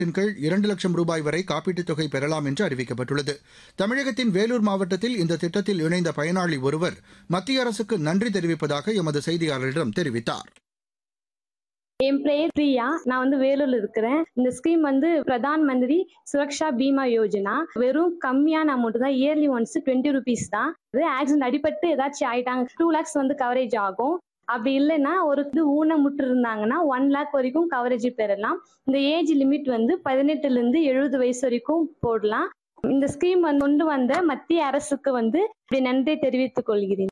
கீழ் 2 லட்சம் ரூபாய் வரை காப்பீட்டுத் தொகை பெறலாம் என்று அறிவிக்கப்பட்டுள்ளது. தமிழகத்தின் வேலூர் மாவட்டத்தில் இந்த திட்டத்தில் இணைந்த பயனாளி ஒருவர் மத்திய அரசுக்கு நன்றி தெரிவிப்பதாக எமது செய்தியாளரிடம் தெரிவித்தார். என் பேர் பிரியா. நான் வேலூர்ல இருக்கிறேன். இந்த ஸ்கீம் பிரதான் மந்திரி சுரக்ஷா பீமா யோஜனா. வெறும் கம்மியான அமௌண்ட் தான். இயர்லி ஒன்ஸ் 20 rupees தான். ஆக்சிடென்ட் அடிபட்டு ஏதாச்சும் ஆயிட்டாங்க 2 lakhs கவரேஜ் ஆகும். அப்படி இல்லைன்னா ஒரு ஊனமுற்று இருந்தாங்கன்னா 1 lakh வரைக்கும் கவரேஜ் பெறலாம். இந்த ஏஜ் லிமிட் 18 இருந்து 70 வயசு வரைக்கும் போடலாம். இந்த ஸ்கீம் கொண்டு வந்த மத்திய அரசுக்கு நன்றி தெரிவித்துக் கொள்கிறேன்.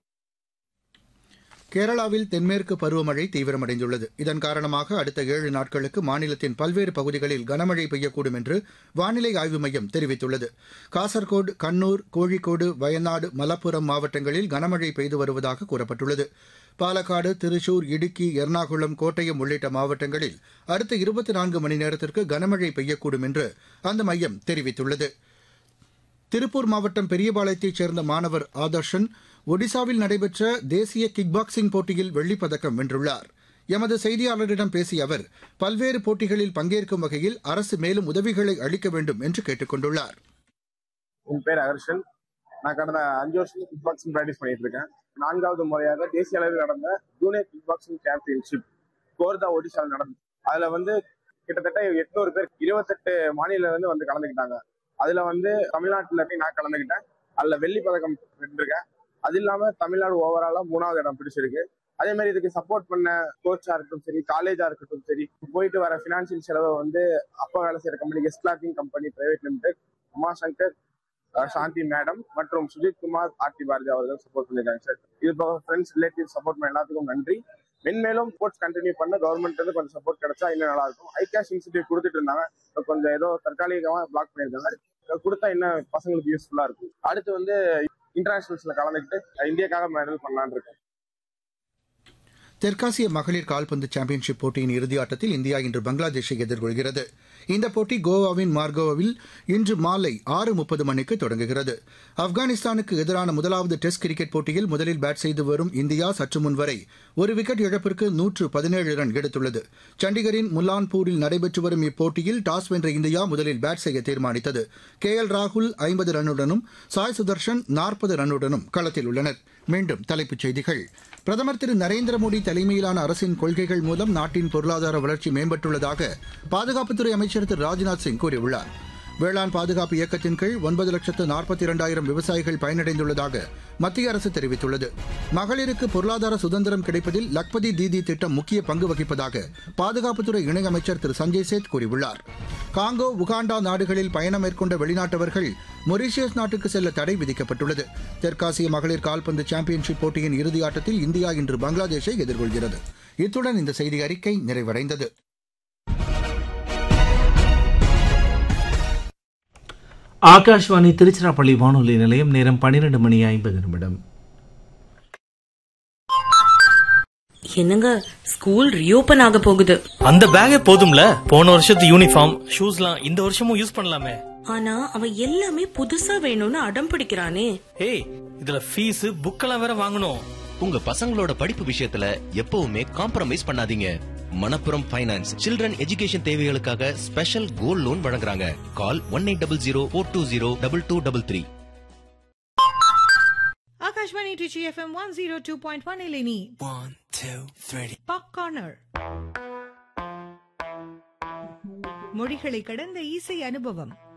கேரளாவில் தென்மேற்கு பருவமழை தீவிரமடைந்துள்ளது. இதன் காரணமாக அடுத்த 7 நாட்களுக்கு மாநிலத்தின் பல்வேறு பகுதிகளில் கனமழை பெய்யக்கூடும் என்று வானிலை ஆய்வு மையம் தெரிவித்துள்ளது. காசர்கோடு, கண்ணூர், கோழிக்கோடு, வயநாடு, மலப்புரம் மாவட்டங்களில் கனமழை பெய்து வருவதாக கூறப்பட்டுள்ளது. பாலக்காடு, திருச்சூர், இடுக்கி, எர்ணாகுளம், கோட்டயம் உள்ளிட்ட மாவட்டங்களில் அடுத்த 24 மணி நேரத்திற்கு கனமழை பெய்யக்கூடும் என்று அந்த மையம் தெரிவித்துள்ளது. திருப்பூர் மாவட்டம் பெரியபாளையத்தைச் சேர்ந்த மாணவர் ஆதர்ஷன் ஒடிசாவில் நடைபெற்ற தேசிய கிக் பாக்ஸிங் போட்டியில் வெள்ளிப் பதக்கம் வென்றுள்ளார். எமது செய்தியாளரிடம் பேசிய அவர் பல்வேறு போட்டிகளில் பங்கேற்கும் வகையில் அரசு மேலும் உதவிகளை அளிக்க வேண்டும் என்று கேட்டுக் கொண்டுள்ளார். என் பேர் அகர்ஷன். நான் கடந்த 5 வருஷம் கிக் பாக்ஸிங் பிராக்டிஸ் பண்ணிட்டு இருக்கேன். 4வது முறையாக தேசிய அளவில் நடந்த junior kick boxing championship Khordha ஒடிசாவில் நடந்தது. அதுல கிட்டத்தட்ட 800 பேர் 28 மாநில கலந்துக்கிட்டாங்க. அதுல தமிழ்நாட்டுல நான் கலந்துக்கிட்டேன். அதுல வெள்ளி பதக்கம் வென்றிருக்கேன். அது இல்லாம தமிழ்நாடு ஓவராலா 3வது இடம் பிடிச்சிருக்கு. அதே மாதிரி இதுக்கு சப்போர்ட் பண்ண கோச்சா இருக்கட்டும் சரி, காலேஜா இருக்கட்டும் சரி, போயிட்டு வர பினான்சியல் செலவை அப்பா வேலை செய்யற company guest clothing company private limited, Umashankar, சாந்தி மேடம் மற்றும் சுஜித் குமார், ஆர்த்தி பாரதி அவர்கள் சப்போர்ட் பண்ணிருக்காங்க சார். இது போக ஃப்ரெண்ட்ஸ், ரிலேட்டிவ் சப்போர்ட் பண்ண எல்லாத்துக்கும் நன்றி. மென்மேலும் ஸ்போர்ட்ஸ் கண்டினியூ பண்ண கவர்மெண்ட் கொஞ்சம் சப்போர்ட் கிடைச்சா இன்னும் நல்லா இருக்கும். ஐகேஷ் இன்ஸ்டிடியூட் கொடுத்துட்டு இருந்தாங்க. கொஞ்சம் ஏதோ தற்காலிகமா பிளாக் பண்ணியிருக்காங்க. கொடுத்தா இன்னும் பசங்களுக்கு யூஸ்ஃபுல்லா இருக்கும். அடுத்து இன்டர்நேஷனல்ஸ்ல கலந்துக்கிட்டு இந்தியாக்காக மெடல் பண்ணலான்னு இருக்கேன். தெற்காசிய மகளிர் கால்பந்து சாம்பியன்ஷிப் போட்டியின் இறுதி ஆட்டத்தில் இந்தியா இன்று பங்களாதேஷை எதிர்கொள்கிறது. இந்த போட்டி கோவாவின் மார்கோவில் இன்று மாலை 6:30 மணிக்கு தொடங்குகிறது. ஆப்கானிஸ்தானுக்கு எதிரான முதலாவது டெஸ்ட் கிரிக்கெட் போட்டியில் முதலில் பேட் செய்து வரும் இந்தியா சற்று முன் வரை ஒரு விக்கெட் இழப்பிற்கு 117 ரன் எடுத்துள்ளது. சண்டிகரின் முல்லான்பூரில் நடைபெற்று வரும் இப்போட்டியில் டாஸ் வென்ற இந்தியா முதலில் பேட் செய்ய தீர்மானித்தது. KL ராகுல் 50 ரன்னுடனும் சாய் சுதர்ஷன் 40 ரன்னுடனும் களத்தில் உள்ளனர். மீண்டும் தலைப்புச் செய்திகள். பிரதமர் திரு நரேந்திர மோடி தலைமையிலான அரசின் கொள்கைகள் மூலம் நாட்டின் பொருளாதார வளர்ச்சி மேம்பட்டுள்ளதாக பாதுகாப்புத்துறை அமைச்சர் திரு ராஜ்நாத் சிங் கூறியுள்ளார். வேளாண் பாதுகாப்பு இயக்கத்தின் கீழ் 9,42,000 விவசாயிகள் பயனடைந்துள்ளதாக மத்திய அரசு தெரிவித்துள்ளது. மகளிருக்கு பொருளாதார சுதந்திரம் கிடைப்பதில் லக்பதி தீதி திட்டம் முக்கிய பங்கு வகிப்பதாக பாதுகாப்புத்துறை இணையமைச்சர் திரு சஞ்சய் சேத் கூறியுள்ளார். காங்கோ, உகாண்டா நாடுகளில் பயணம் மேற்கொண்ட வெளிநாட்டவர்கள் மொரீஷியஸ் நாட்டுக்கு செல்ல தடை விதிக்கப்பட்டுள்ளது. தெற்காசிய மகளிர் கால்பந்து சாம்பியன்ஷிப் போட்டியின் இறுதி ஆட்டத்தில் இந்தியா இன்று பங்களாதேஷை எதிர்கொள்கிறது. இத்துடன் இந்த செய்தி அறிக்கை நிறைவடைந்தது. ஆகாஷ்வாணி திருச்சிராப்பள்ளி வானொலி நிலையம். நேரம் 12:50. என்னங்க, ஸ்கூல் ரீஓபன் ஆக போகுது. அந்த பேக்கே போதும்ல, போன வருஷத்து யூனிஃபார்ம் ஷூஸ்லாம் இந்த வருஷமும் யூஸ் பண்ணலாமே. ஆனா அவன் எல்லாமே புதுசா வேணும்னு அடம் பிடிக்கிறானே. ஏய், இதுல ஃபீஸ் புக்கெல்லாம் வேற வாங்கணும். உங்க பசங்களோட படிப்பு விஷயத்துல எப்பவுமே காம்ப்ரமைஸ் பண்ணாதீங்க. மணப்புரம் ஃபைனான்ஸ் சில்ட்ரன் எஜுகேஷன் தேவைகளுக்காக ஸ்பெஷல் கோல்ட் லோன் வழங்குறாங்க. கால் 1800-420-2233. Akashvani Trichy FM 102.1 Eleni 1 2 3 Pop Corner. மொழிகளை கடந்த இசை அனுபவம்.